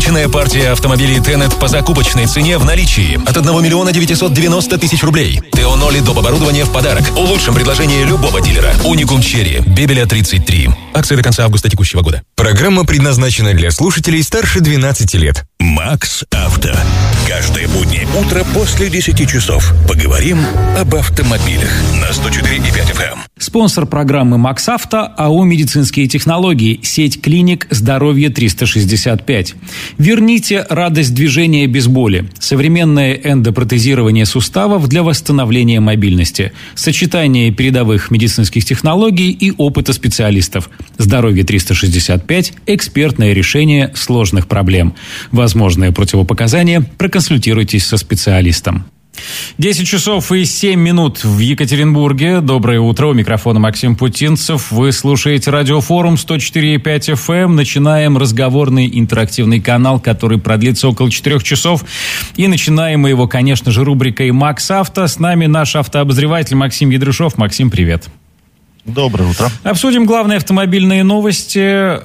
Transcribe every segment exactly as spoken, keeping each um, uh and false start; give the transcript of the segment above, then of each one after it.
Обещанная партия автомобилей Тенет по закупочной цене в наличии от одного миллиона девятисот девяносто тысяч рублей. Тео Ноли доп. Оборудование в подарок. Лучшем предложении любого дилера. Уникум Черри. Бебеля тридцать три. Акции до конца августа текущего года. Программа предназначена для слушателей старше двенадцати лет. Макс Авто. Каждое буднее утро после десяти часов. Поговорим об автомобилях. На сто четыре и пять эф эм. Спонсор программы Макс Авто АО «Медицинские технологии». Сеть клиник «Здоровье триста шестьдесят пять». Верните радость движения без боли. Современное эндопротезирование суставов для восстановления мобильности. Сочетание передовых медицинских технологий и опыта специалистов. «Здоровье триста шестьдесят пять» – экспертное решение сложных проблем. Возможные противопоказания – проконсультируйтесь со специалистом. десять часов и семь минут в Екатеринбурге. Доброе утро. У микрофона Максим Путинцев. Вы слушаете радиофорум сто четыре и пять эф эм. Начинаем разговорный интерактивный канал, который продлится около четырех часов. И начинаем мы его, конечно же, рубрикой «Макс Авто». С нами наш автообозреватель Максим Ядрышов. Максим, привет. Доброе утро. Обсудим главные автомобильные новости,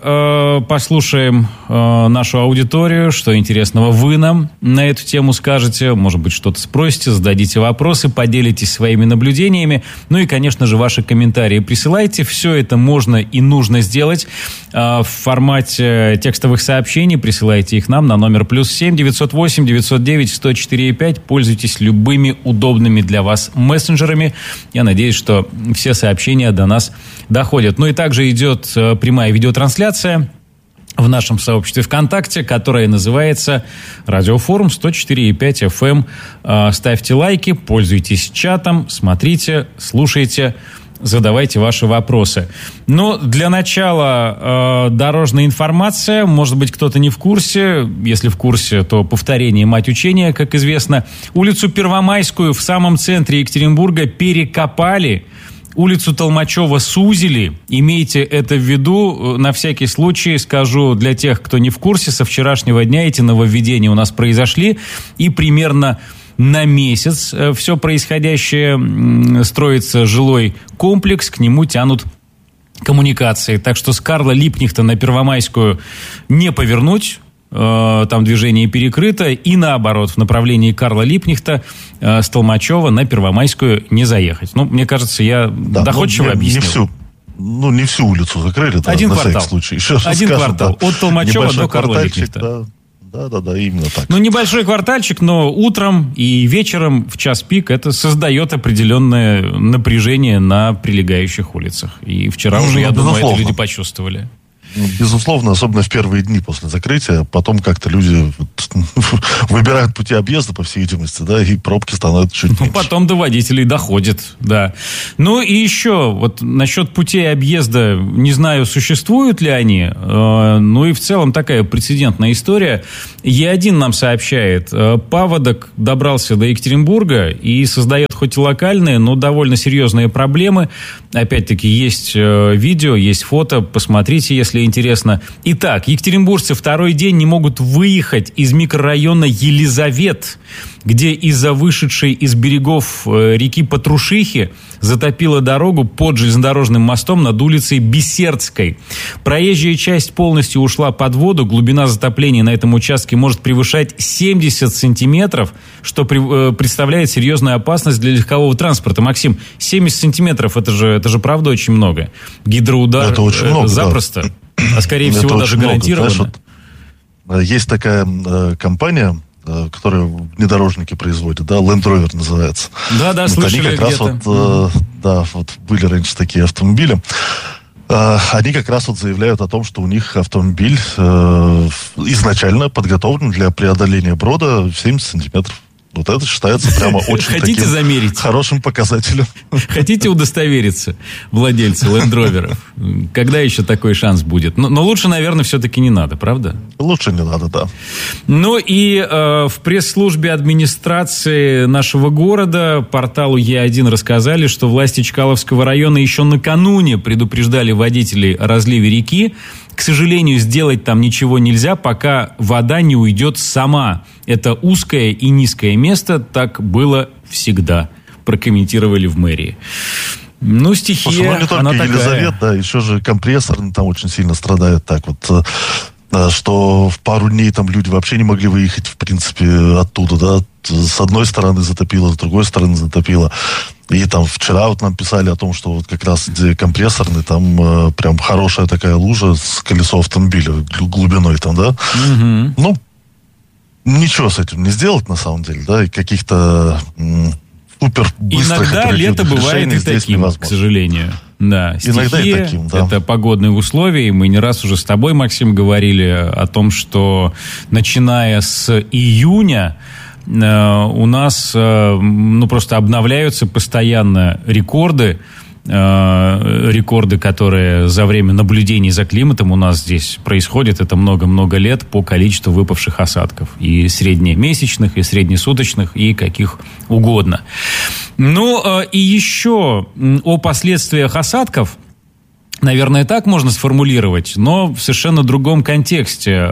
э, послушаем э, нашу аудиторию, что интересного вы нам на эту тему скажете, может быть, что-то спросите, зададите вопросы, поделитесь своими наблюдениями, ну и, конечно же, ваши комментарии присылайте. Все это можно и нужно сделать э, в формате текстовых сообщений, присылайте их нам на номер плюс семь девятьсот восемь девятьсот девять сто четыре и пять, пользуйтесь любыми удобными для вас мессенджерами. Я надеюсь, что все сообщения до нас нас доходят. Ну и также идет прямая видеотрансляция в нашем сообществе ВКонтакте, которая называется «Радиофорум сто четыре и пять эф эм». Ставьте лайки, пользуйтесь чатом, смотрите, слушайте, задавайте ваши вопросы. Но для начала э, дорожная информация. Может быть, кто-то не в курсе. Если в курсе, то повторение мать учения, как известно. Улицу Первомайскую в самом центре Екатеринбурга перекопали. Улицу Толмачева сузили. Имейте это в виду. На всякий случай скажу для тех, кто не в курсе, со вчерашнего дня эти нововведения у нас произошли. И примерно на месяц все происходящее строится жилой комплекс, к нему тянут коммуникации. Так что с Карла Липкнехта на Первомайскую не повернуть. Там движение перекрыто, и наоборот, в направлении Карла Липкнехта с Толмачева на Первомайскую не заехать. Ну, мне кажется, я да, доходчиво не, объяснил. Не всю, ну, не всю улицу закрыли, да, Один на квартал. всякий случай. Еще Один скажем, квартал, да, от Толмачева до Карла Липкнехта. Да. Да, да, да, именно так. Ну, небольшой квартальчик, но утром и вечером в час пик это создает определенное напряжение на прилегающих улицах. И вчера ну, уже, я думаю, это люди почувствовали. Безусловно, особенно в первые дни после закрытия. Потом как-то люди выбирают пути объезда, по всей видимости, да, и пробки становятся чуть меньше. Ну, потом до водителей доходит, да. Ну, и еще, вот насчет путей объезда, не знаю, существуют ли они, э, ну, и в целом такая прецедентная история. Е один нам сообщает, э, паводок добрался до Екатеринбурга и создает хоть и локальные, но довольно серьезные проблемы. Опять-таки, есть э, видео, есть фото, посмотрите, если интересно. Итак, екатеринбуржцы второй день не могут выехать из микрорайона Елизавет, где из-за вышедшей из берегов реки Патрушихи затопило дорогу под железнодорожным мостом над улицей Бессердской. Проезжая часть полностью ушла под воду. Глубина затопления на этом участке может превышать семьдесят сантиметров, что представляет серьезную опасность для легкового транспорта. Максим, семьдесят сантиметров, это же, это же правда очень много. Гидроудар это очень много, запросто. Да. А скорее всего это даже гарантированно. Знаешь, вот, есть такая э, компания, э, которая внедорожники производит, да, Land Rover называется. Да, да, вот слышали они как где-то. раз вот, э, да, вот были раньше такие автомобили. Э, они как раз вот заявляют о том, что у них автомобиль э, изначально подготовлен для преодоления брода в семьдесят сантиметров. Вот это считается прямо очень Хотите таким замерить? Хорошим показателем. Хотите удостовериться, владельцы Land Rover'ов? Когда еще такой шанс будет? Но, но лучше, наверное, все-таки не надо, правда? Лучше не надо, да. Ну и э, в пресс-службе администрации нашего города порталу Е один рассказали, что власти Чкаловского района еще накануне предупреждали водителей о разливе реки. К сожалению, сделать там ничего нельзя, пока вода не уйдет сама. Это узкое и низкое место, так было всегда, прокомментировали в мэрии. Ну, стихия, Слушай, ну, не только она Елизавет, такая. да, еще же компрессор там очень сильно страдает. Так вот, что в пару дней там люди вообще не могли выехать, в принципе, оттуда, да, с одной стороны затопило, с другой стороны затопило. И там вчера вот нам писали о том, что вот как раз где компрессорный, там э, прям хорошая такая лужа с колесо автомобиля глубиной там, да. Mm-hmm. Ну, ничего с этим не сделать, на самом деле, да, и каких-то м- супер быстрых иногда лето бывает и таким, невозможно. К сожалению. Да, иногда и таким, да. Это погодные условия, и мы не раз уже с тобой, Максим, говорили о том, что начиная с июня у нас ну, просто обновляются постоянно рекорды, рекорды, которые за время наблюдений за климатом у нас здесь происходят. Это много-много лет по количеству выпавших осадков. И среднемесячных, и среднесуточных, и каких угодно. Ну, и еще о последствиях осадков. Наверное, так можно сформулировать, но в совершенно другом контексте.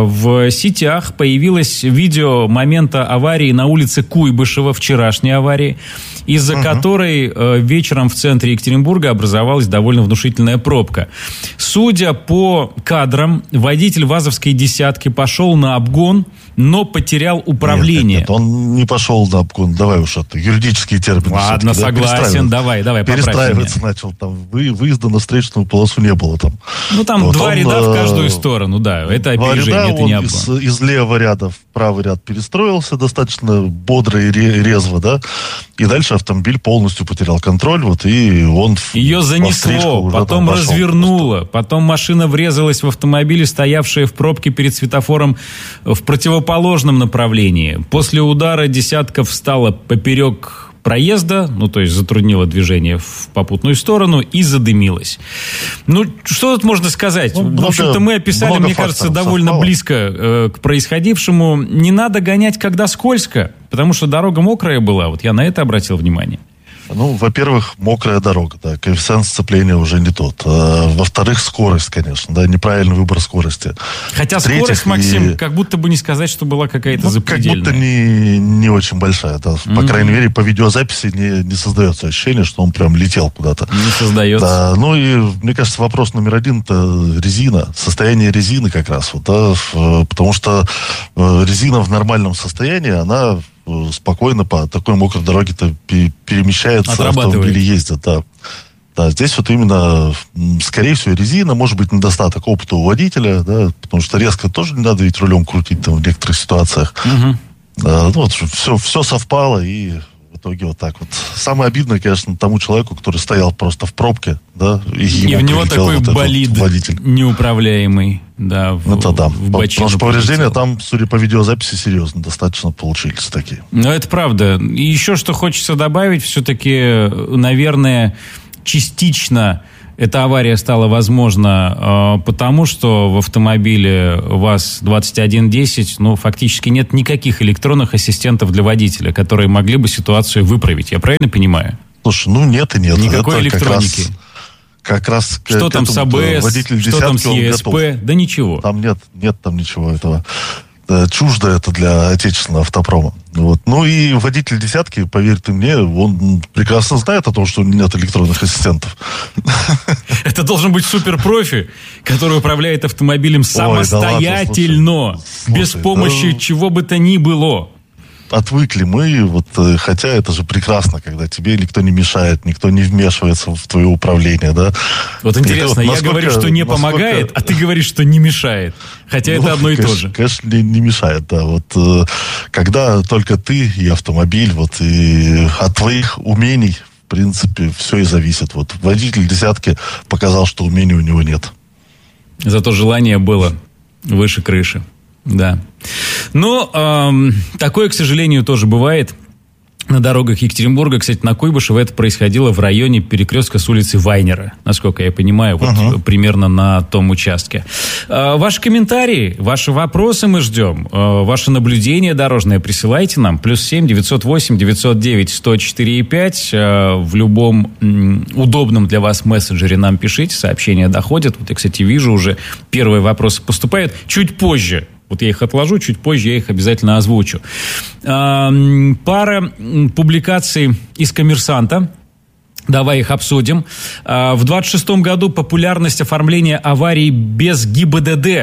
В сетях появилось видео момента аварии на улице Куйбышева, вчерашней аварии, из-за uh-huh. которой вечером в центре Екатеринбурга образовалась довольно внушительная пробка. Судя по кадрам, водитель ВАЗовской «десятки» пошел на обгон, но потерял управление. Нет, нет, он не пошел на обгон. Давай уж это, юридические термины. Ладно, да, согласен, давай, давай, перестраиваться начал, там, вы, выезда на встречную полосу не было там. Ну, там вот два он, ряда в каждую сторону, да, это опережение, ряда, это не обгон. Из, из левого ряда в правый ряд перестроился достаточно бодро и резво, да, и дальше автомобиль полностью потерял контроль, вот, и он... Ее занесло, потом развернуло, потом машина врезалась в автомобиль, стоявший в пробке перед светофором в противоположном направлении. После удара «десятка» встала поперек проезда, ну, то есть затруднила движение в попутную сторону и задымилась. Ну, что тут можно сказать? Ну, в общем-то, мы описали, мне кажется, довольно совпало. близко э, к происходившему. Не надо гонять, когда скользко, потому что дорога мокрая была. Вот я на это обратил внимание. Ну, во-первых, мокрая дорога, да, коэффициент сцепления уже не тот. А, во-вторых, скорость, конечно, да, неправильный выбор скорости. Хотя скорость, Максим, и... как будто бы не сказать, что была какая-то ну, запредельная. Как будто не, не очень большая, да. Mm-hmm. По крайней мере, по видеозаписи не, не создается ощущение, что он прям летел куда-то. Не создается. Да, ну и, мне кажется, вопрос номер один – это резина, состояние резины как раз, вот, да, потому что резина в нормальном состоянии, она... спокойно по такой мокрой дороге-то перемещается, автомобили ездят, да. Да, здесь вот именно, скорее всего, резина, может быть, недостаток опыта у водителя, да, потому что резко тоже не надо ведь рулем крутить там в некоторых ситуациях. Угу. Да, ну, вот все, все совпало, и в итоге вот так вот. Самое обидное, конечно, тому человеку, который стоял просто в пробке, да, и, и в него такой вот болид неуправляемый. Да, в, это да. в Потому что повреждения там, судя по видеозаписи, серьезно достаточно получились такие. Ну, это правда. И еще что хочется добавить, все-таки, наверное, частично эта авария стала возможна э, потому, что в автомобиле ВАЗ двадцать один десять, ну, фактически нет никаких электронных ассистентов для водителя, которые могли бы ситуацию выправить. Я правильно понимаю? Слушай, ну нет и нет. Никакой это электроники. Как раз, как раз что там с АБС, что там с е эс пэ, да ничего. Там нет, нет там ничего этого. Чуждо это для отечественного автопрома. Вот. Ну и водитель «десятки», поверь ты мне, он прекрасно знает о том, что нет электронных ассистентов. Это должен быть суперпрофи, который управляет автомобилем самостоятельно, без помощи чего бы то ни было. Отвыкли мы, вот, хотя это же прекрасно, когда тебе никто не мешает, никто не вмешивается в твое управление, да. Вот интересно, вот, насколько, я говорю, что не насколько... помогает, а ты говоришь, что не мешает. Хотя ну, это одно и конечно, то же. Конечно, не, не мешает, да. Вот, когда только ты и автомобиль, вот, и от твоих умений, в принципе, все и зависит. Вот, водитель «десятки» показал, что умений у него нет. Зато желание было выше крыши. Да. Но эм, такое, к сожалению, тоже бывает на дорогах Екатеринбурга. Кстати, на Куйбышево это происходило в районе перекрестка с улицы Вайнера, насколько я понимаю, вот uh-huh. примерно на том участке. Э, ваши комментарии, ваши вопросы мы ждем. Э, ваши наблюдения дорожные присылайте нам. Плюс семь девятьсот восемь девятьсот девять сто четыре и пять. Э, в любом м, удобном для вас мессенджере нам пишите. Сообщения доходят. Вот я, кстати, вижу, уже первые вопросы поступают. Чуть позже. Вот я их отложу, чуть позже я их обязательно озвучу. Пара публикаций из «Коммерсанта». Давай их обсудим. В двадцать шестом году популярность оформления аварий без ГИБДД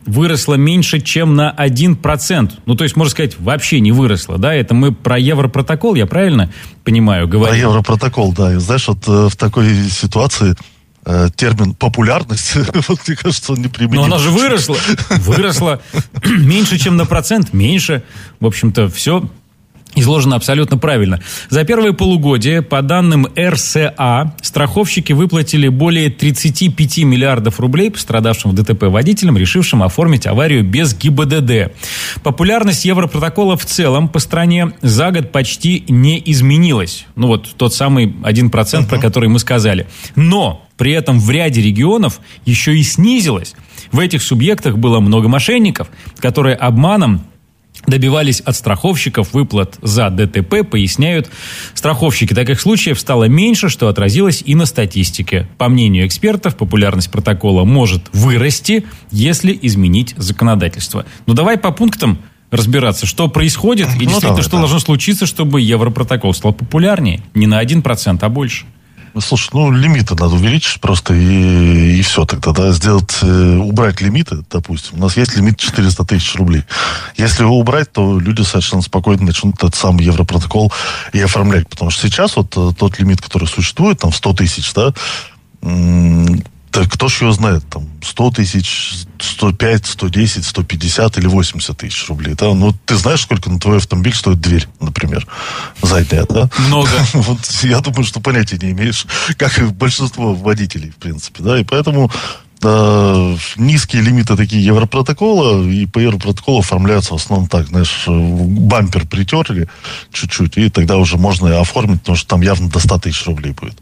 выросла меньше, чем на один процент. Ну, то есть, можно сказать, вообще не выросла, да? Это мы про Европротокол, я правильно понимаю, говорю? Про Европротокол, да. И знаешь, вот в такой ситуации термин «популярность», вот, мне кажется, он не применим. Но она же выросла. Выросла меньше, чем на процент. Меньше. В общем-то, все изложено абсолютно правильно. За первое полугодие, по данным эр эс а, страховщики выплатили более тридцать пять миллиардов рублей пострадавшим в ДТП водителям, решившим оформить аварию без ГИБДД. Популярность Европротокола в целом по стране за год почти не изменилась. Ну вот тот самый один процент, uh-huh. про который мы сказали. Но при этом в ряде регионов еще и снизилась. В этих субъектах было много мошенников, которые обманом добивались от страховщиков выплат за ДТП, поясняют страховщики. Таких случаев стало меньше, что отразилось и на статистике. По мнению экспертов, популярность протокола может вырасти, если изменить законодательство. Ну, давай по пунктам разбираться, что происходит и ну, действительно, давай, что да. должно случиться, чтобы Европротокол стал популярнее. Не на один процент, а больше. Слушай, ну, лимиты надо увеличить просто и, и все тогда, да, сделать, э, убрать лимиты, допустим. У нас есть лимит четыреста тысяч рублей. Если его убрать, то люди совершенно спокойно начнут этот самый Европротокол и оформлять. Потому что сейчас вот тот лимит, который существует, там, сто тысяч, да, м- так кто ж его знает, там, сто тысяч, сто пять, сто десять, сто пятьдесят или восемьдесят тысяч рублей, да? Ну, ты знаешь, сколько на твой автомобиль стоит дверь, например, задняя, да? Много. Вот я думаю, что понятия не имеешь, как и большинство водителей, в принципе, да, и поэтому э, низкие лимиты такие Европротокола, и по Европротоколу оформляются в основном так, знаешь, бампер притерли чуть-чуть, и тогда уже можно и оформить, потому что там явно до ста тысяч рублей будет.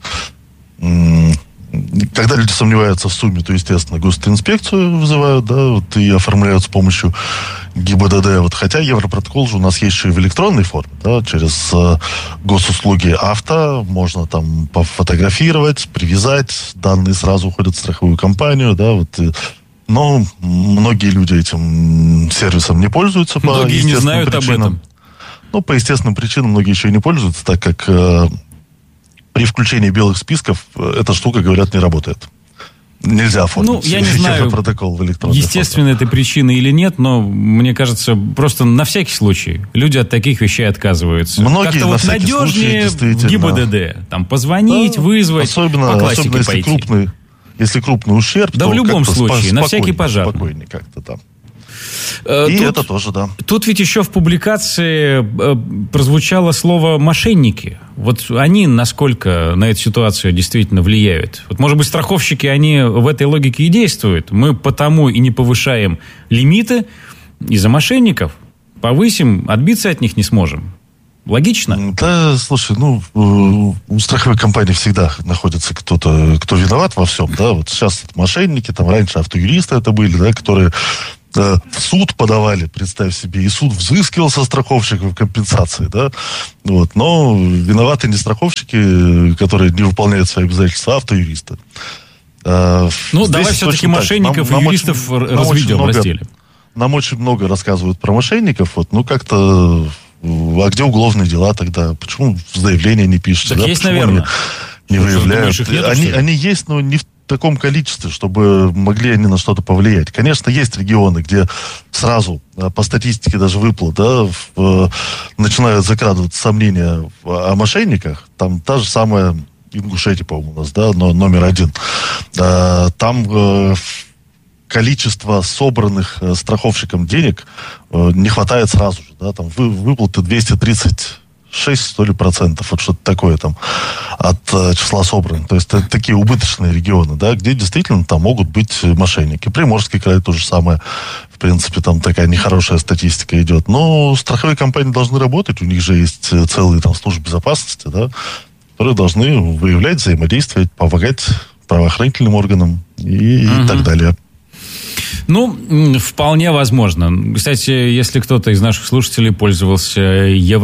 Когда люди сомневаются в сумме, то, естественно, госинспекцию вызывают, да, вот, и оформляют с помощью ГИБДД. Вот, хотя Европротокол же у нас есть еще и в электронной форме, да, через э, госуслуги авто можно там пофотографировать, привязать, данные сразу уходят в страховую компанию, да, вот. И, но многие люди этим сервисом не пользуются по многие естественным не знают причинам. об этом. Ну, по естественным причинам многие еще и не пользуются, так как э, при включении белых списков эта штука, говорят, не работает. Нельзя оформить ну, я не знаю, протокол в электронной естественно, форме. это причина или нет, но мне кажется, просто на всякий случай люди от таких вещей отказываются. Многие как-то на вот всякий надежнее случай, в ГИБДД. Там позвонить, да, вызвать, особенно, по классике особенно, если пойти. Крупный, если крупный ущерб, да то в любом случае, на всякий пожар. Спокойнее как-то там. Э, И тут, это тоже, да. Тут ведь еще в публикации э, прозвучало слово «мошенники». Вот они насколько на эту ситуацию действительно влияют? Вот, может быть, страховщики, они в этой логике и действуют. Мы потому и не повышаем лимиты из-за мошенников. Повысим, отбиться от них не сможем. Логично? Да, слушай, ну, у страховой компании всегда находится кто-то, кто виноват во всем, да. Вот сейчас мошенники, там раньше автоюристы это были, да, которые в суд подавали, представь себе, и суд взыскивал со страховщиков компенсации, да, вот, но виноваты не страховщики, которые не выполняют свои обязательства, а автоюристы. Ну, здесь давай все-таки мошенников нам, и нам юристов очень, разведем в разделе. Нам очень много рассказывают про мошенников, вот, ну, как-то, а где уголовные дела тогда? Почему заявления не пишете? Так да? есть, Почему наверное. Не, не выявляют? Думаешь, нету, они, они есть, но не в в таком количестве, чтобы могли они на что-то повлиять. Конечно, есть регионы, где сразу по статистике даже выплат, да, в, начинают закрадываться сомнения в, о мошенниках. Там та же самая Ингушетия, по-моему, у нас, да, но, номер один. А, там э, количество собранных э, страховщиком денег э, не хватает сразу же, да, там вы, выплаты двести тридцать шесть, что ли, процентов, вот что-то такое там от э, числа собранных. То есть это такие убыточные регионы, да, где действительно там могут быть мошенники. Приморский край то же самое. В принципе, там такая нехорошая статистика идет. Но страховые компании должны работать, у них же есть целые там службы безопасности, да, которые должны выявлять, взаимодействовать, помогать правоохранительным органам и, угу. и так далее. Ну, вполне возможно. Кстати, если кто-то из наших слушателей пользовался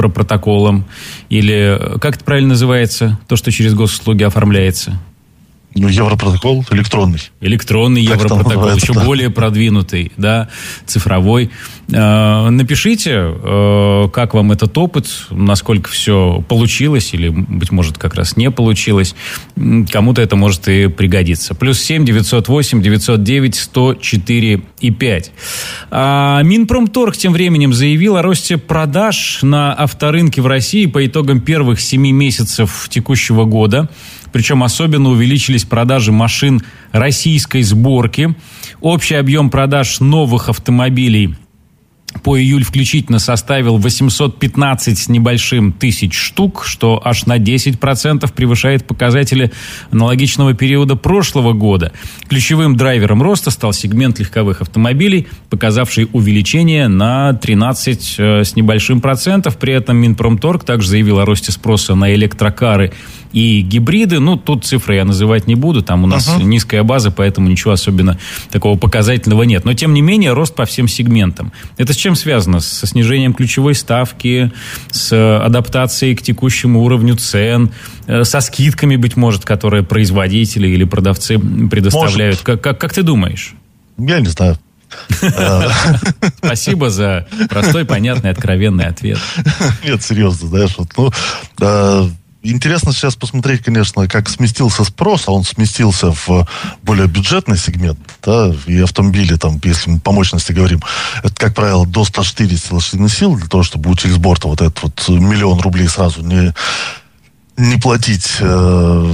Европротоколом, или как это правильно называется, то, что через госуслуги оформляется? Ну, Европротокол электронный. Электронный Как Европротокол, еще да. более продвинутый, да, цифровой. Э, напишите, э, как вам этот опыт, насколько все получилось или, быть может, как раз не получилось. Кому-то это может и пригодиться. Плюс семь девятьсот восемь девятьсот девять сто четыре и пять. А Минпромторг тем временем заявил о росте продаж на авторынке в России по итогам первых семи месяцев текущего года. Причем особенно увеличились продажи машин российской сборки. Общий объем продаж новых автомобилей по июль включительно составил восемьсот пятнадцать с небольшим тысяч штук, что аж на десять процентов превышает показатели аналогичного периода прошлого года. Ключевым драйвером роста стал сегмент легковых автомобилей, показавший увеличение на тринадцать с небольшим процентов. При этом Минпромторг также заявил о росте спроса на электрокары и гибриды. Ну, тут цифры я называть не буду, там у нас uh-huh. низкая база, поэтому ничего особенно такого показательного нет. Но, тем не менее, рост по всем сегментам. Это с чем связано? Со снижением ключевой ставки, с адаптацией к текущему уровню цен, со скидками, быть может, которые производители или продавцы предоставляют. Как, как, как ты думаешь? Я не знаю. Спасибо за простой, понятный, откровенный ответ. Нет, серьезно, знаешь, вот, ну... Интересно сейчас посмотреть, конечно, как сместился спрос, а он сместился в более бюджетный сегмент, да, и автомобили, там, если мы по мощности говорим, это, как правило, до ста шестидесяти лошадиных сил, для того, чтобы утилизборта вот этот вот миллион рублей сразу не, не платить. Э,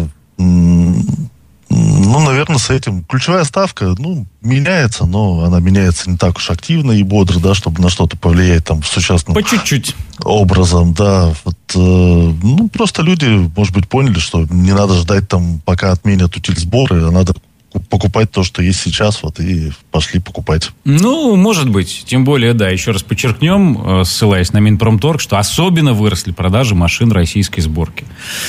ну, наверное, с этим. Ключевая ставка, ну, меняется, но она меняется не так уж активно и бодро, да, чтобы на что-то повлиять там с участным... По чуть-чуть. Образом, да. Вот, э, ну, просто люди, может быть, поняли, что не надо ждать там, пока отменят утильсборы, а надо покупать то, что есть сейчас, вот, и пошли покупать. Ну, может быть. Тем более, да, еще раз подчеркнем, ссылаясь на Минпромторг, что особенно выросли продажи машин российской сборки.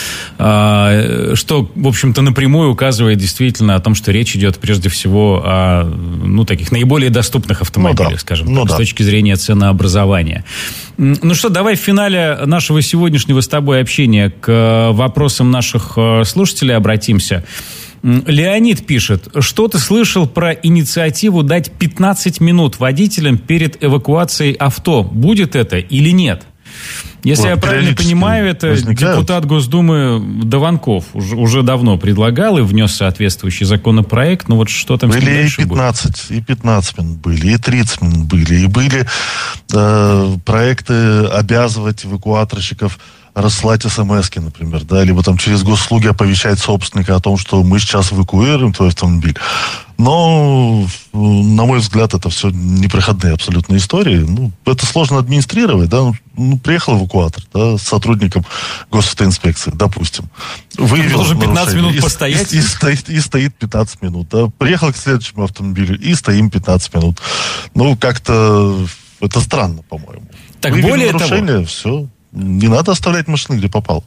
Что, в общем-то, напрямую указывает действительно о том, что речь идет прежде всего о, ну, таких наиболее доступных автомобилях, ну, да. скажем ну, так, да. с точки зрения ценообразования. Ну что, давай в финале нашего сегодняшнего с тобой общения к вопросам наших слушателей обратимся. Леонид пишет, что ты слышал про инициативу дать пятнадцать минут водителям перед эвакуацией авто? Будет это или нет? Если вот, я правильно понимаю, это возникают. Депутат Госдумы Дованков уже, уже давно предлагал и внес соответствующий законопроект. Ну вот что там были с ним дальше и пятнадцать, будет? И пятнадцать минут были, и тридцать минут были, и были э, проекты обязывать эвакуаторщиков рассылать смс-ки, например, да, либо там через госуслуги оповещать собственника о том, что мы сейчас эвакуируем твой автомобиль. Но, на мой взгляд, это все непроходные абсолютно истории. Ну, это сложно администрировать, да. Ну, приехал эвакуатор, да, с сотрудником госавтоинспекции, допустим. Выявил должен пятнадцать минут и, постоять. И, и, стоит, и стоит пятнадцать минут, да. Приехал к следующему автомобилю и стоим пятнадцать минут. Ну, как-то это странно, по-моему. Так, выявили более нарушение, того... все. Не надо оставлять машины, где попал.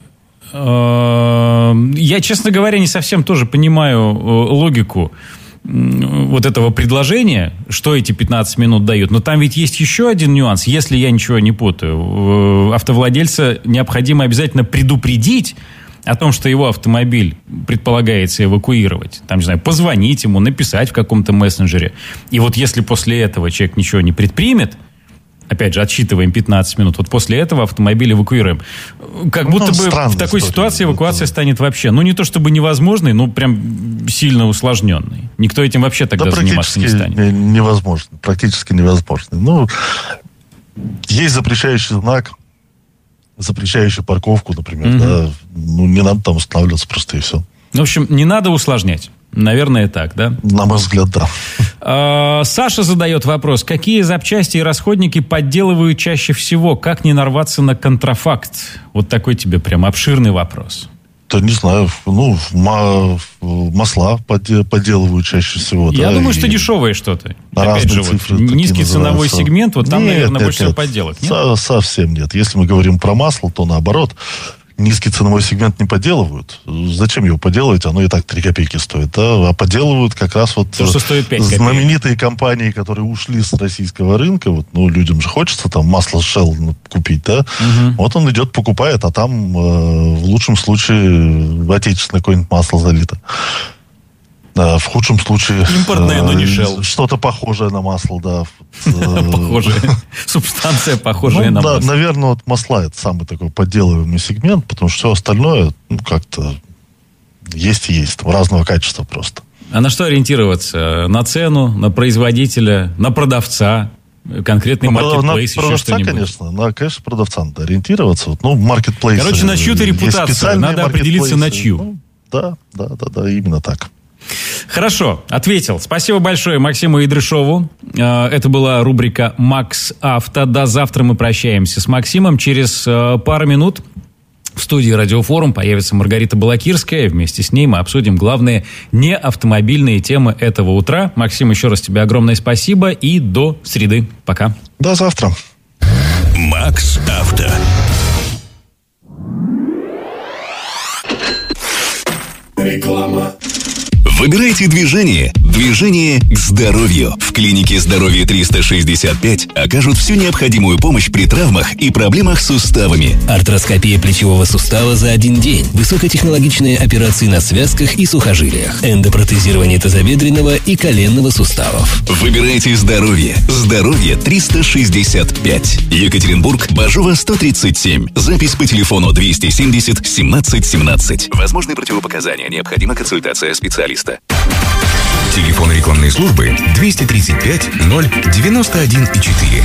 Я, честно говоря, не совсем тоже понимаю логику вот этого предложения, что эти пятнадцать минут дают. Но там ведь есть еще один нюанс. Если я ничего не путаю, автовладельца необходимо обязательно предупредить о том, что его автомобиль предполагается эвакуировать. Там, не знаю, позвонить ему, написать в каком-то мессенджере. И вот если после этого человек ничего не предпримет, опять же, отсчитываем пятнадцать минут. Вот после этого автомобиль эвакуируем. Как ну, будто бы в такой история. Ситуации эвакуация станет вообще, ну, не то чтобы невозможной, но прям сильно усложненной. Никто этим вообще тогда да, заниматься не станет. Невозможно. Практически невозможно. Ну, есть запрещающий знак, запрещающий парковку, например. Mm-hmm. Да. Ну, не надо там устанавливаться просто и все. В общем, не надо усложнять. Наверное, так, да? На мой взгляд, да. А, Саша задает вопрос. Какие запчасти и расходники подделывают чаще всего? Как не нарваться на контрафакт? Вот такой тебе прям обширный вопрос. Да не знаю. Ну, масла подделывают чаще всего. Я да, думаю, что дешевое что-то. Опять же, вот, низкий ценовой сегмент, вот там, нет, наверное, нет, больше нет. всего подделок. Нет? Со- совсем нет. Если мы говорим про масло, то наоборот. Низкий ценовой сегмент не подделывают. Зачем его подделывать? Оно и так три копейки стоит. Да? А подделывают как раз вот то, что стоит пять копеек. Знаменитые компании, которые ушли с российского рынка. Вот, ну, людям же хочется там масло Shell купить, да? Угу. Вот он идет, покупает, а там э, в лучшем случае отечественное какое-нибудь масло залито. Да, в худшем случае... Импортное, но не Shell. Что-то похожее на масло, да. Похожее. Субстанция, похожая на масло. Да, наверное, вот масла это самый такой подделываемый сегмент, потому что все остальное, ну, как-то есть и есть, разного качества просто. А на что ориентироваться? На цену, на производителя, на продавца? Конкретный маркетплейс, еще продавца, что-нибудь? конечно, на, конечно, продавца надо ориентироваться. Вот, ну, маркетплейсы... Короче, на чью-то репутацию. Надо определиться, на чью. Ну, да, да, да, да, именно так. Хорошо, ответил. Спасибо большое Максиму Идрышову. Это была рубрика «Макс Авто». До завтра мы прощаемся с Максимом. Через пару минут в студии «Радиофорум» появится Маргарита Балакирская. Вместе с ней мы обсудим главные неавтомобильные темы этого утра. Максим, еще раз тебе огромное спасибо и до среды. Пока. До завтра. «Макс Авто». Реклама. Выбирайте движение. Движение к здоровью. В клинике «Здоровье триста шестьдесят пять» окажут всю необходимую помощь при травмах и проблемах с суставами. Артроскопия плечевого сустава за один день. Высокотехнологичные операции на связках и сухожилиях. Эндопротезирование тазобедренного и коленного суставов. Выбирайте здоровье. «Здоровье триста шестьдесят пять». Екатеринбург, Бажова, сто тридцать семь. Запись по телефону двести семьдесят семнадцать семнадцать. Возможны противопоказания. Необходима консультация специалиста. Телефон рекламной службы двести тридцать пять ноль девяносто один четыре.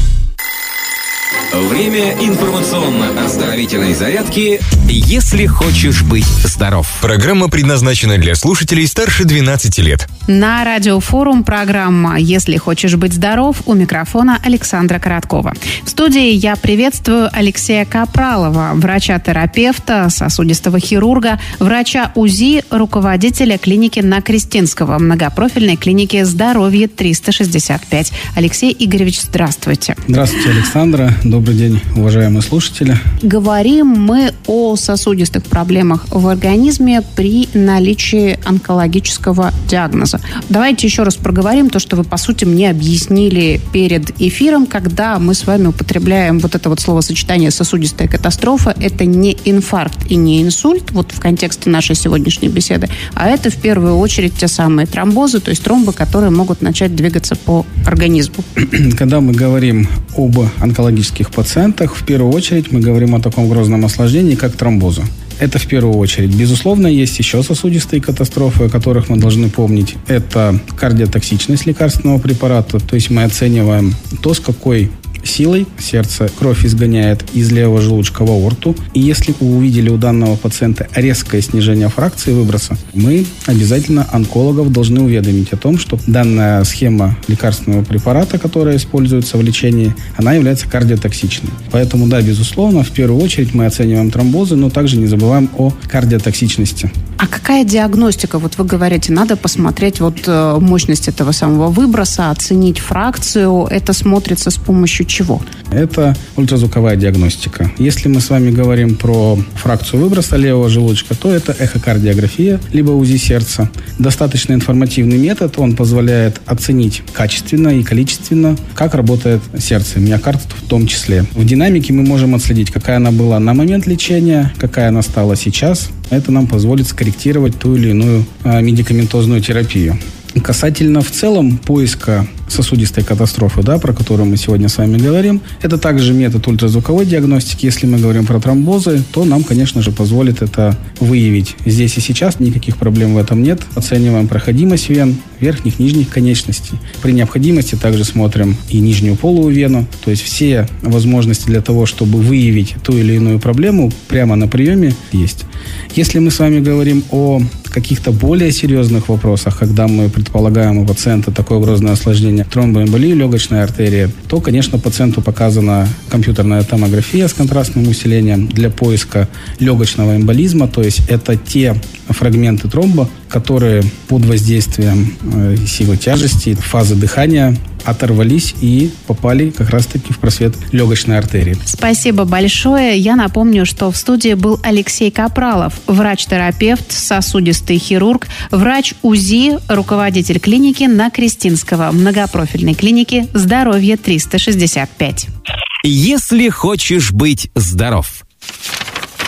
Время информационно-оздоровительной зарядки «Если хочешь быть здоров». Программа предназначена для слушателей старше двенадцати лет. На Радиофорум программа «Если хочешь быть здоров», у микрофона Александра Короткова. В студии я приветствую Алексея Капралова, врача-терапевта, сосудистого хирурга, врача УЗИ, руководителя клиники на Крестинского, многопрофильной клиники «Здоровье триста шестьдесят пять». Алексей Игоревич, здравствуйте. Здравствуйте, Александра. Добрый день, уважаемые слушатели. Говорим мы о сосудистых проблемах в организме при наличии онкологического диагноза. Давайте еще раз проговорим то, что вы, по сути, мне объяснили перед эфиром, когда мы с вами употребляем вот это вот словосочетание «сосудистая катастрофа». Это не инфаркт и не инсульт, вот в контексте нашей сегодняшней беседы, а это в первую очередь те самые тромбозы, то есть тромбы, которые могут начать двигаться по организму. Когда мы говорим об онкологических пациентах, в первую очередь мы говорим о таком грозном осложнении, как тромбозы. Это в первую очередь. Безусловно, есть еще сосудистые катастрофы, о которых мы должны помнить. Это кардиотоксичность лекарственного препарата, то есть мы оцениваем то, с какой силой сердце кровь изгоняет из левого желудочка в аорту. И если вы увидели у данного пациента резкое снижение фракции выброса, мы обязательно онкологов должны уведомить о том, что данная схема лекарственного препарата, которая используется в лечении, она является кардиотоксичной. Поэтому, да, безусловно, в первую очередь мы оцениваем тромбозы, но также не забываем о кардиотоксичности. А какая диагностика? Вот вы говорите, надо посмотреть вот мощность этого самого выброса, оценить фракцию. Это смотрится с помощью чего? Это ультразвуковая диагностика. Если мы с вами говорим про фракцию выброса левого желудочка, то это эхокардиография, либо УЗИ сердца. Достаточно информативный метод, он позволяет оценить качественно и количественно, как работает сердце, миокард в том числе. В динамике мы можем отследить, какая она была на момент лечения, какая она стала сейчас. Это нам позволит скорректировать ту или иную а, медикаментозную терапию. Касательно в целом поиска сосудистой катастрофы, да, про которую мы сегодня с вами говорим, это также метод ультразвуковой диагностики. Если мы говорим про тромбозы, то нам, конечно же, позволит это выявить. Здесь и сейчас никаких проблем в этом нет. Оцениваем проходимость вен, верхних, нижних конечностей. При необходимости также смотрим и нижнюю полую вену. То есть все возможности для того, чтобы выявить ту или иную проблему, прямо на приеме есть. Если мы с вами говорим о каких-то более серьезных вопросах, когда мы предполагаем у пациента такое грозное осложнение тромбоэмболии легочной артерии, то, конечно, пациенту показана компьютерная томография с контрастным усилением для поиска легочного эмболизма, то есть это те фрагменты тромба, которые под воздействием э, силы тяжести, фазы дыхания оторвались и попали как раз-таки в просвет легочной артерии. Спасибо большое. Я напомню, что в студии был Алексей Капралов, врач-терапевт, сосудистый хирург, врач УЗИ, руководитель клиники на Крестинского, многопрофильной клиники «Здоровье триста шестьдесят пять». «Если хочешь быть здоров».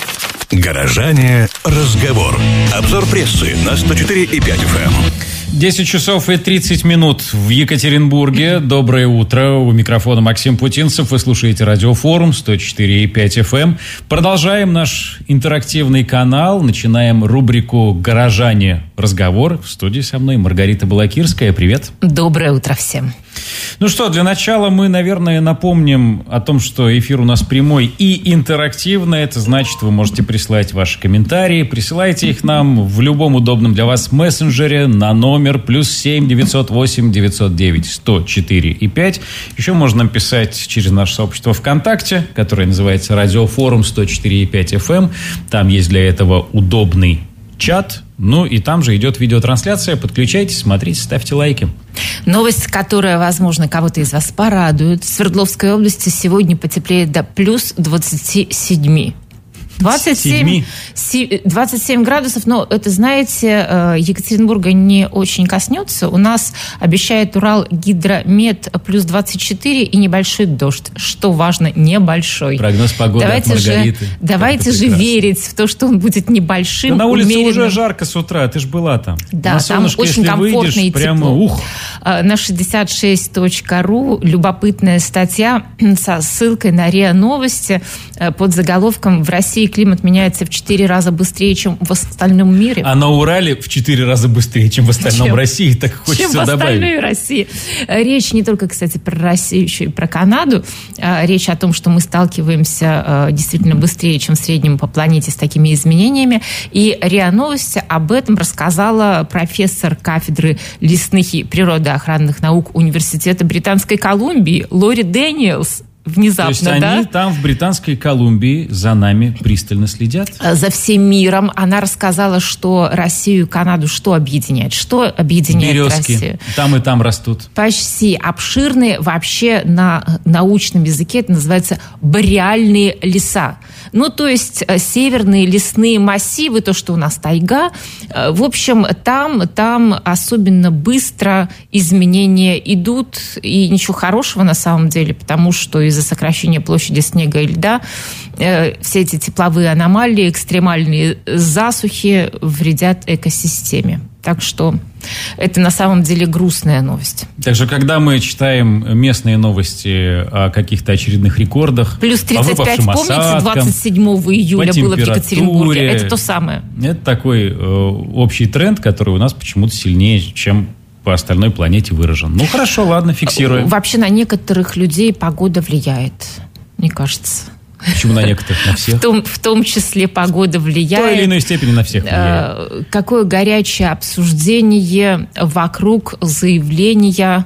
Горожане. Разговор. Обзор прессы на сто четыре и пять эф эм. десять часов и тридцать минут в Екатеринбурге. Доброе утро. У микрофона Максим Путинцев. Вы слушаете Радиофорум сто четыре и пять эф эм. Продолжаем наш интерактивный канал. Начинаем рубрику «Горожане. Разговор». В студии со мной Маргарита Балакирская. Привет. Доброе утро всем. Ну что, для начала мы, наверное, напомним о том, что эфир у нас прямой и интерактивный. Это значит, вы можете присылать ваши комментарии. Присылайте их нам в любом удобном для вас мессенджере на номер плюс семь девятьсот восемь девятьсот девять сто четыре и пять. Еще можно писать через наше сообщество ВКонтакте, которое называется Радиофорум сто четыре и пять эф эм. Там есть для этого удобный чат. Ну и там же идет видеотрансляция. Подключайтесь, смотрите, ставьте лайки. Новость, которая, возможно, кого-то из вас порадует. В Свердловской области сегодня потеплеет до плюс двадцать семь. двадцать семь, двадцать семь градусов, но это, знаете, Екатеринбурга не очень коснется. У нас обещает Уралгидромет плюс двадцать четыре и небольшой дождь. Что важно, небольшой. Прогноз погоды давайте от Маргариты. Же, давайте же верить в то, что он будет небольшим. Да на улице умеренным. Уже жарко с если ты ж была там. Да, на там солнышко, очень комфортно выйдешь, и прямо, тепло. Ух. На шестьдесят шесть точка ру любопытная статья со ссылкой на РИА Новости под заголовком «В России климат меняется в четыре раза быстрее, чем в остальном мире». А на Урале в четыре раза быстрее, чем в остальном чем, России. Так хочется чем в добавить. остальной России. Речь не только, кстати, про Россию, еще и про Канаду. Речь о том, что мы сталкиваемся действительно быстрее, чем в среднем по планете с такими изменениями. И РИА Новости об этом рассказала профессор кафедры лесных и природоохранных наук Университета Британской Колумбии Лори Дэниелс. Внезапно, То есть да? они там, в Британской Колумбии, за нами пристально следят? За всем миром. Она рассказала, что Россию и Канаду что объединяет? Что объединяет Березки. Россию? Там и там растут. Почти обширные. Вообще на научном языке это называется бореальные леса. Ну, то есть северные лесные массивы, то, что у нас тайга. В общем, там, там особенно быстро изменения идут. И ничего хорошего на самом деле, потому что из-за сокращения площади снега и льда э, все эти тепловые аномалии, экстремальные засухи вредят экосистеме. Так что это на самом деле грустная новость. Также, когда мы читаем местные новости о каких-то очередных рекордах, плюс тридцать пять, помните, осадкам, двадцать седьмого июля было в Екатеринбурге? Это то самое. Это такой э, общий тренд, который у нас почему-то сильнее, чем по остальной планете выражен. Ну, хорошо, ладно, фиксируем. Вообще на некоторых людей погода влияет, мне кажется. Почему на некоторых? На всех? В том, в том числе погода влияет. В той или иной степени на всех влияет. Какое горячее обсуждение вокруг заявления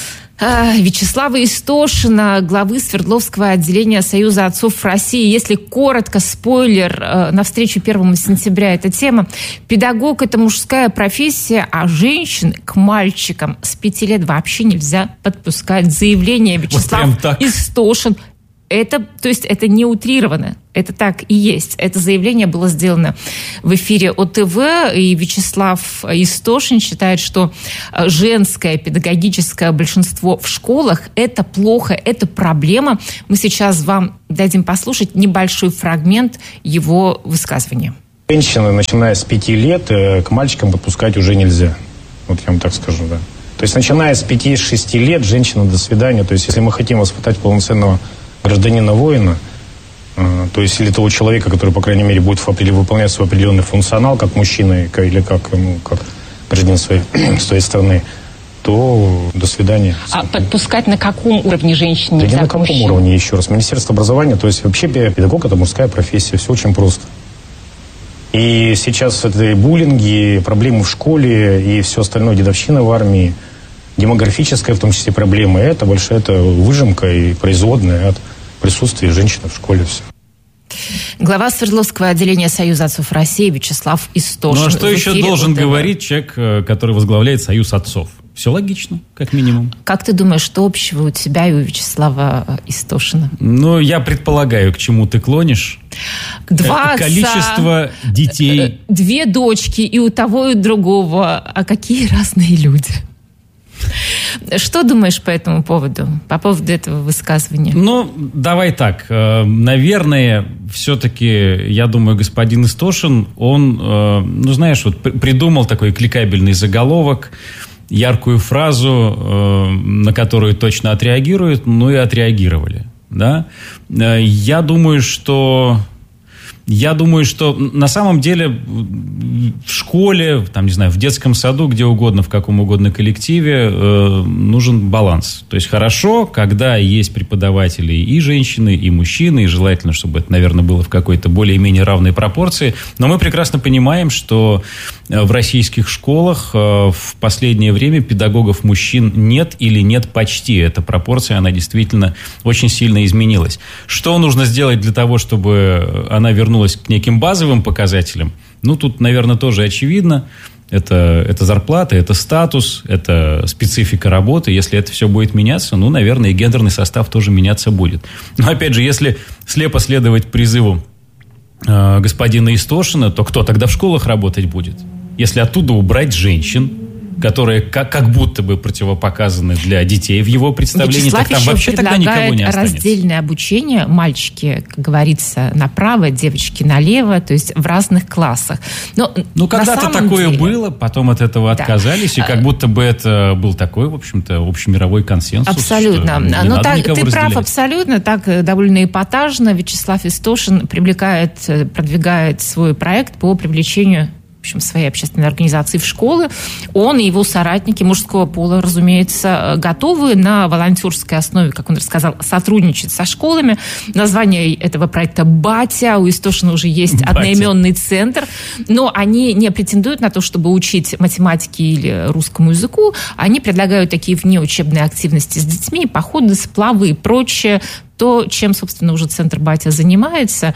Вячеслава Истошина, главы Свердловского отделения Союза отцов России. Если коротко, спойлер, на встречу первого сентября эта тема. Педагог – это мужская профессия, а женщин к мальчикам с пяти лет вообще нельзя подпускать. Заявление Вячеслав вот Истошин. Это, то есть это не утрировано, это так и есть. Это заявление было сделано в эфире О Тэ Вэ, и Вячеслав Истошин считает, что женское педагогическое большинство в школах – это плохо, это проблема. Мы сейчас вам дадим послушать небольшой фрагмент его высказывания. Женщины, начиная с пяти лет, к мальчикам подпускать уже нельзя. Вот я вам так скажу, да. То есть начиная с пяти-шести лет, женщина до свидания. То есть если мы хотим воспитать полноценного гражданина-воина, э, то есть или того человека, который, по крайней мере, будет выполнять свой определенный функционал, как мужчина или как, ну, как гражданин своей, своей страны, то до свидания. А подпускать на каком уровне женщине да нельзя? Не на каком мужчине? Уровне, еще раз. Министерство образования, то есть вообще педагог – это мужская профессия, все очень просто. И сейчас это буллинги, проблемы в школе и все остальное, дедовщина в армии, демографическая, в том числе, проблема, это большая это выжимка и производная от присутствия женщины в школе. Все. Глава Свердловского отделения Союза отцов России Вячеслав Истошин. Ну а что еще должен говорить человек, который возглавляет Союз отцов? Все логично, как минимум. Как ты думаешь, что общего у тебя и у Вячеслава Истошина? Ну, я предполагаю, к чему ты клонишь. Два отца, количество детей. Две дочки и у того, и у другого. А какие разные люди. Что думаешь по этому поводу, по поводу этого высказывания? Ну, давай так. Наверное, все-таки, я думаю, господин Истошин, он, ну, знаешь, вот придумал такой кликабельный заголовок, яркую фразу, на которую точно отреагируют, ну и отреагировали. Да? Я думаю, что... Я думаю, что на самом деле в школе, там, не знаю, в детском саду, где угодно, в каком угодно коллективе э, нужен баланс. То есть хорошо, когда есть преподаватели и женщины, и мужчины, и желательно, чтобы это, наверное, было в какой-то более-менее равной пропорции. Но мы прекрасно понимаем, что в российских школах э, в последнее время педагогов мужчин нет или нет почти. Эта пропорция, она действительно очень сильно изменилась. Что нужно сделать для того, чтобы она вернулась к неким базовым показателям? Ну, тут, наверное, тоже очевидно. Это, это зарплата, это статус, это специфика работы. Если это все будет меняться, ну, наверное, и гендерный состав тоже меняться будет. Но, опять же, если слепо следовать призыву э, господина Истошина, то кто тогда в школах работать будет? Если оттуда убрать женщин, которые как, как будто бы противопоказаны для детей в его представлении, Вячеслав так там вообще тогда никого не останется. Раздельное обучение, мальчики, как говорится, направо, девочки налево, то есть в разных классах. Но ну, когда-то такое деле... было, потом от этого да. отказались, и как будто бы это был такой, в общем-то, общемировой консенсус. Абсолютно. Но так, ты разделять. Прав абсолютно, так довольно эпатажно Вячеслав Истошин привлекает, продвигает свой проект по привлечению в общем, своей общественной организации в школы. Он и его соратники мужского пола, разумеется, готовы на волонтерской основе, как он рассказал, сотрудничать со школами. Название этого проекта «Батя». У Истошина уже есть Батя. Одноименный центр. Но они не претендуют на то, чтобы учить математике или русскому языку. Они предлагают такие внеучебные активности с детьми, походы, сплавы и прочее. То, чем, собственно, уже центр «Батя» занимается.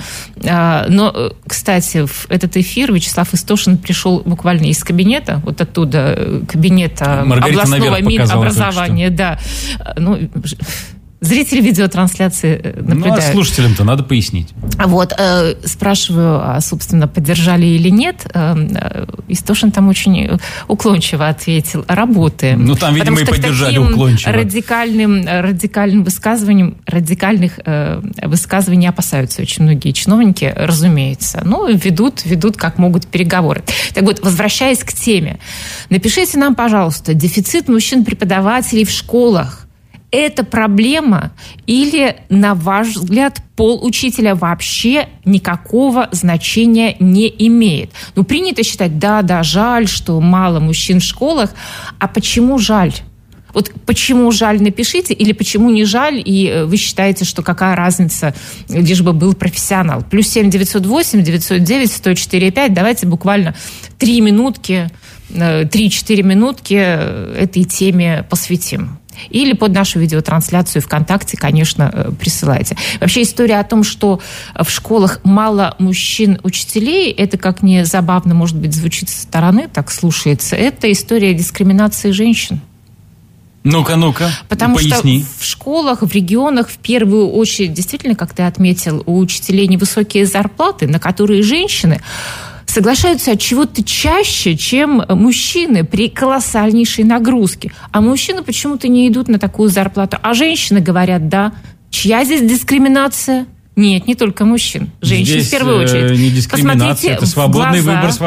Но, кстати, в этот эфир Вячеслав Истошин пришел буквально из кабинета, вот оттуда, кабинета Маргарита областного Минобразования. Да. Ну, зрители видеотрансляции наблюдают. Ну, а слушателям-то надо пояснить. Вот, э, спрашиваю, а, собственно, поддержали или нет. Э, Истошин там очень уклончиво ответил. Работаем. Ну, там, видимо, и поддержали уклончиво. Радикальным, радикальным высказыванием, радикальных э, высказываний опасаются очень многие чиновники, разумеется. Ну, ведут, ведут, как могут, переговоры. Так вот, возвращаясь к теме. Напишите нам, пожалуйста, дефицит мужчин-преподавателей в школах. Это проблема или, на ваш взгляд, пол учителя вообще никакого значения не имеет? Ну, принято считать, да-да, жаль, что мало мужчин в школах. А почему жаль? Вот почему жаль, напишите, или почему не жаль, и вы считаете, что какая разница, лишь бы был профессионал. Плюс семь девятьсот восемь девятьсот девять сто четыре пять. Давайте буквально три минутки, три-четыре минутки этой теме посвятим. Или под нашу видеотрансляцию ВКонтакте, конечно, присылайте. Вообще история о том, что в школах мало мужчин-учителей, это, как ни забавно, может быть, звучит со стороны, так слушается, это история дискриминации женщин. Ну-ка, ну-ка, Потому поясни. что в школах, в регионах, в первую очередь, действительно, как ты отметил, у учителей невысокие зарплаты, на которые женщины соглашаются от чего-то чаще, чем мужчины при колоссальнейшей нагрузке. А мужчины почему-то не идут на такую зарплату. А женщины говорят, да, чья здесь дискриминация? Нет, не только мужчин. Женщин здесь, в первую очередь. Не дискриминация, Посмотрите это свободный в глаза. выбор